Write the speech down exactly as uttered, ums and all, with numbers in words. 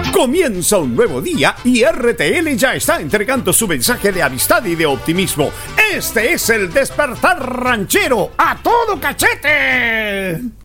Comienza un nuevo día y R T L ya está entregando su mensaje de amistad y de optimismo. Este es el Despertar Ranchero a todo cachete.